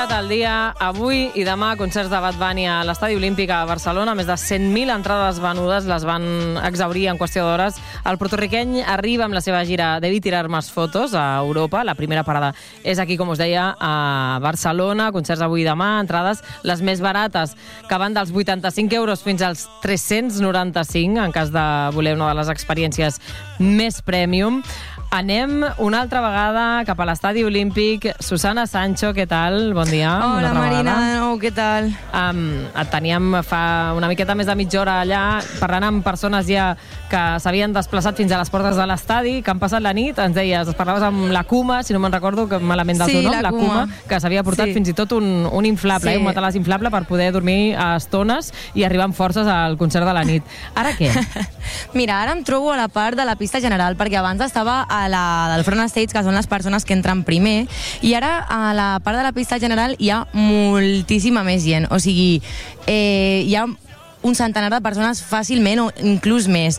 posat al dia. Avui i demà concerts de Bad Bunny a l'Estadi Olímpic a Barcelona. Més de 100.000 entrades venudes, les van exaurir en qüestió d'hores. El porto-riqueny arriba amb la seva gira Debí tirar más fotos a Europa. La primera parada és aquí, com us deia, a Barcelona. Concerts avui i demà, entrades les més barates, que van dels 85 euros fins als 395, en cas de voler una de les experiències més premium. Anem una altra vegada cap a l'Estadi Olímpic. Susana Sancho, què tal? Bon dia. Hola, Marina, de nou, què tal? Et teníem fa una miqueta més de mitja hora allà, parlant amb persones ja que s'havien desplaçat fins a les portes de l'estadi, que han passat la nit. Ens deies, es parlaves amb la Kuma, si no me'n recordo que malament del seu nom, la Kuma, que s'havia portat fins i tot un inflable, un matalàs inflable per poder dormir a estones i arribar amb forces al concert de la nit. Ara què? Mira, ara em trobo a la part de la pista general, perquè abans estava a la del front stage, que són les persones que entren primer, i ara a la part de la pista general hi ha moltíssima més gent. O sigui, hi ha un centenar de persones fàcilment, o inclús més.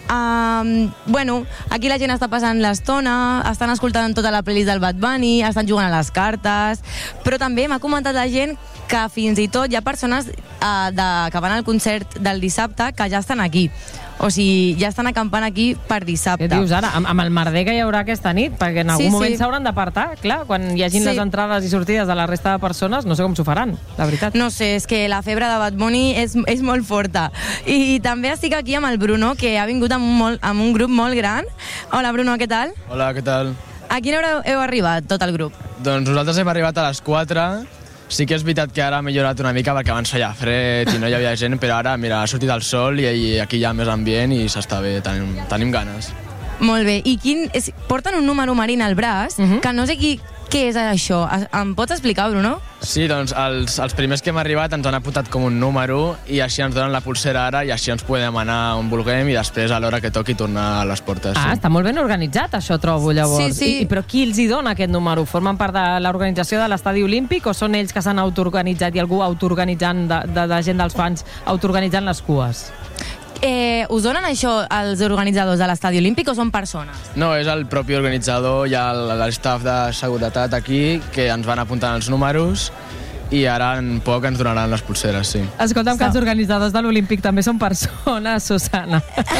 Bueno, aquí la gent està passant l'estona, estan escoltant tota la playlist del Bad Bunny, estan jugant a les cartes, però també m'ha comentat la gent que fins i tot hi ha persones que van al concert del dissabte que ja estan aquí. O sigui, ja estan acampant aquí per dissabte. Què dius ara? Amb el merder que hi haurà aquesta nit? Perquè en algun moment s'hauran d'apartar, clar, quan hi hagin les entrades i sortides de la resta de persones, no sé com s'ho faran, la veritat. No sé, és que la febre de Bad Bunny és molt forta. I també estic aquí amb el Bruno, que ha vingut amb un grup molt gran. Hola, Bruno, què tal? Hola, què tal? A quina hora heu arribat, tot el grup? Doncs nosaltres hem arribat a les 4. Sí que és veritat que ara ha millorat una mica perquè abans feia fred i no hi havia gent, però ara, mira, ha sortit el sol i aquí hi ha més ambient i s'està bé, tenim ganes. Molt bé. I porten un número marín al braç, que no sé què és això. Em pots explicar, Bruno? Sí, doncs els primers que hem arribat ens han apuntat com un número i així ens donen la pulsera ara i així ens podem anar on vulguem i després a l'hora que toqui tornar a les portes. Està molt ben organitzat, això trobo, llavors. Sí. Però qui els hi dona aquest número? Formen part de l'organització de l'Estadi Olímpic o són ells que s'han autoorganitzat i algú autoorganitzant de gent dels fans autoorganitzant les cues? Us donen això els organitzadors de l'Estadi Olímpic o són persones? No, és el propi organitzador i l'estaf de seguretat aquí que ens van apuntant els números i ara en poc ens donaran les pulseres, sí. Escolta'm, que els organitzadors de l'Olímpic també són persones, Susana.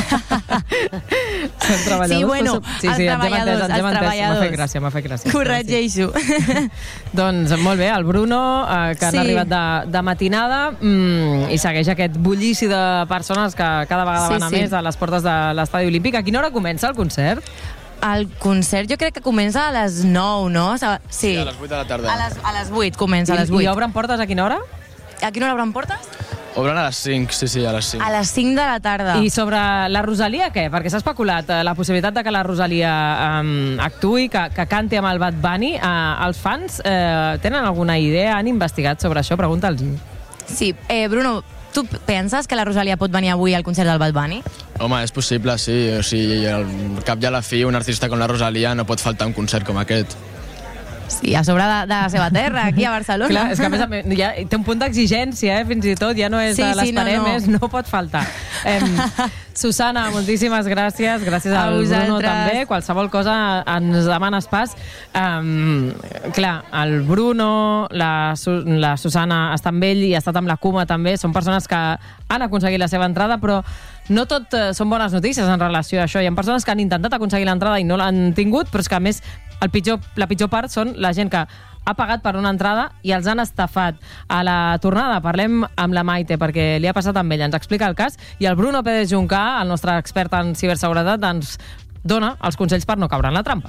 Són treballadors. Sí, bueno, els treballadors. M'ha fet gràcia. Corregeixo. Doncs molt bé, el Bruno, que han arribat de matinada i segueix aquest bullici de persones que cada vegada van a més a les portes de l'Estadi Olímpic. A quina hora comença el concert? El concert jo crec que comença a les 9, no? Sí, a les 8 de la tarda. A les 8 comença, a les 8. I obren portes a quina hora? A quina hora obren portes? Obren a les 5, sí, a les 5. A les 5 de la tarda. I sobre la Rosalia, què? Perquè s'ha especulat la possibilitat de que la Rosalia actuï, que canti amb el Bad Bunny. Els fans tenen alguna idea? Han investigat sobre això? Pregunta'ls. Sí. Bruno, tu penses que la Rosalia pot venir avui al concert del Bad Bunny? Home, és possible, sí. O sigui, al cap i a la fi, un artista com la Rosalia no pot faltar un concert com aquest. Sí, a sobre de la seva terra, aquí a Barcelona. Clar, és que a més ja té un punt d'exigència, fins i tot, ja no és l'esperem, no pot faltar. Susana, moltíssimes gràcies. Gràcies al Bruno també. Qualsevol cosa ens demanes pas. Clar, el Bruno, la Susana està amb ell i ha estat amb la Kuma també. Són persones que han aconseguit la seva entrada, però no tot són bones notícies en relació a això. Hi ha persones que han intentat aconseguir l'entrada i no l'han tingut, però és que a més la pitjor part són la gent que ha pagat per una entrada i els han estafat. A la tornada parlem amb la Maite, perquè li ha passat amb ella. Ens explica el cas i el Bruno Pérez Juncà, el nostre expert en ciberseguretat, ens dona els consells per no caure en la trampa.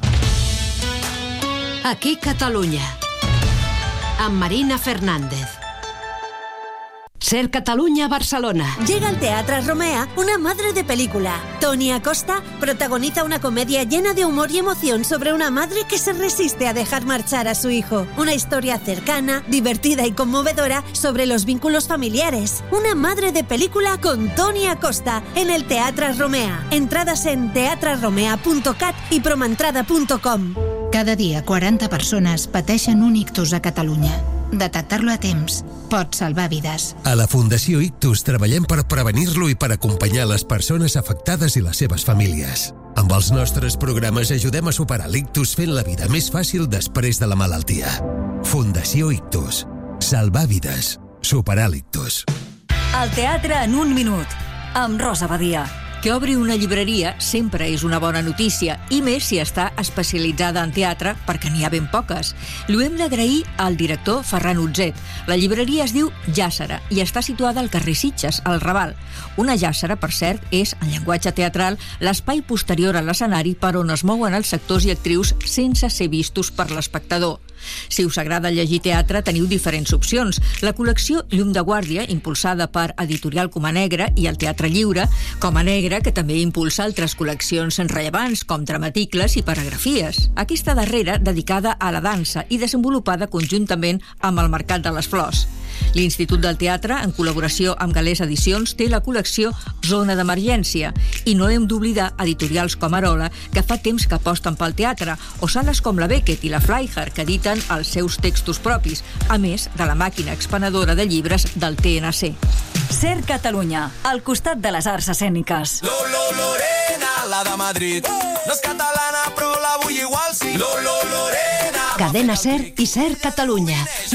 Aquí Catalunya, amb Marina Fernández. Ser Catalunya, Barcelona. Llega al Teatro Romea una madre de película. Toni Acosta protagoniza una comedia llena de humor y emoción sobre una madre que se resiste a dejar marchar a su hijo. Una historia cercana, divertida y conmovedora sobre los vínculos familiares. Una madre de película con Toni Acosta en el Teatro Romea. Entradas en teatraromea.cat y promentrada.com. Cada dia 40 persones pateixen un ictus a Catalunya. Detectar-lo a temps pot salvar vides. A la Fundació Ictus treballem per prevenir-lo i per acompanyar les persones afectades i les seves famílies. Amb els nostres programes ajudem a superar l'ictus fent la vida més fàcil després de la malaltia. Fundació Ictus. Salvar vides. Superar l'ictus. El teatre en un minut, amb Rosa Badia. Que obri una llibreria sempre és una bona notícia, i més si està especialitzada en teatre, perquè n'hi ha ben poques. L'ho hem d'agrair al director Ferran Utzet. La llibreria es diu Jàssera i està situada al carrer Sitges, al Raval. Una jàssera, per cert, és, en llenguatge teatral, l'espai posterior a l'escenari per on es mouen els actors i actrius sense ser vistos per l'espectador. Si us agrada llegir teatre, teniu diferents opcions. La col·lecció Llum de Guàrdia, impulsada per Editorial Coma Negra, i el Teatre Lliure, Coma Negra, que també impulsa altres col·leccions rellevants, com dramaticles i paragrafies. Aquesta darrera dedicada a la dansa i desenvolupada conjuntament amb el Mercat de les Flors. L'Institut del Teatre, en col·laboració amb Galés Edicions, té la col·lecció Zona d'Emergència. I no hem d'oblidar editorials com Arola, que fa temps que aposten pel teatre, o sales com la Beckett i la Freiherr, que editen els seus textos propis, a més de la màquina expenedora de llibres del TNC. Ser Catalunya, al costat de les arts escèniques. Lorena, la de Madrid. No és catalana, però la vull igual, sí. Lorena. Cadena Ser i Ser Catalunya.